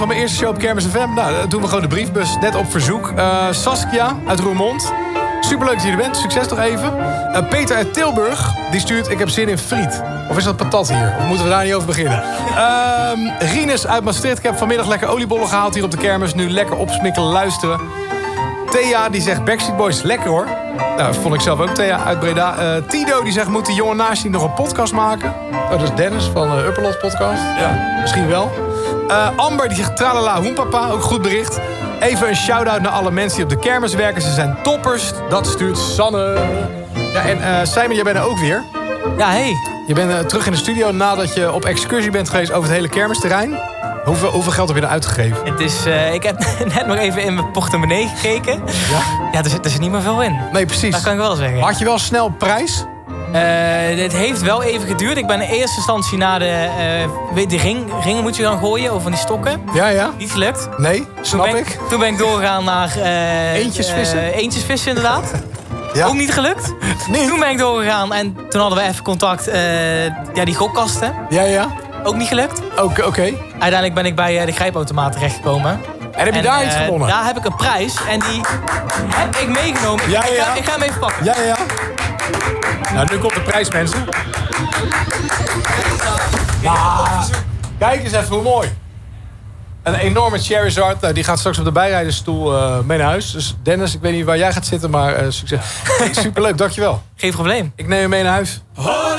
Van mijn eerste show op Kermis FM. Nou, dan doen we gewoon de briefbus. Net op verzoek. Saskia uit Roermond. Superleuk dat je er bent. Succes nog even. Peter uit Tilburg. Die stuurt, ik heb zin in friet. Of is dat patat hier? Of moeten we daar niet over beginnen? Rinus uit Maastricht. Ik heb vanmiddag lekker oliebollen gehaald hier op de kermis. Nu lekker opsmikkelen, luisteren. Thea die zegt Backstreet Boys lekker hoor. Nou, vond ik zelf ook, Thea uit Breda. Tido die zegt, moet die jongen naast je nog een podcast maken? Oh, dat is Dennis van Upperlot podcast. Ja, misschien wel. Amber die zegt tralala hoenpapa, ook goed bericht. Even een shout-out naar alle mensen die op de kermis werken. Ze zijn toppers. Dat stuurt Sanne. Ja, en Simon, jij bent er ook weer. Ja, hey. Je bent terug in de studio nadat je op excursie bent geweest over het hele kermisterrein. Hoeveel geld heb je er uitgegeven? Het is, ik heb net nog even in mijn portemonnee gekeken. Ja, er zit niet meer veel in. Nee, precies. Dat kan ik wel zeggen. Had je wel snel prijs? Het heeft wel even geduurd. Ik ben in eerste instantie naar de ringen moet je dan gooien, of van die stokken. Ja. Niet gelukt. Nee, snap ik. Toen ben ik doorgegaan naar... eentjesvissen? Eentjesvissen, inderdaad. Ja. Ook niet gelukt. Nee. Toen ben ik doorgegaan en toen hadden we even contact. Die gokkasten. Ja. Ook niet gelukt. Oké. Uiteindelijk ben ik bij de grijpautomaat terechtgekomen. En heb je daar iets gewonnen? Daar heb ik een prijs en die heb ik meegenomen. Ja. Ik ga hem even pakken. Ja. Nou, nu komt de prijs, mensen. Ja, kijk eens even hoe mooi. Een enorme Charizard. Nou, die gaat straks op de bijrijdersstoel mee naar huis. Dus Dennis, ik weet niet waar jij gaat zitten, maar succes. Superleuk, dankjewel. Geen probleem. Ik neem hem mee naar huis.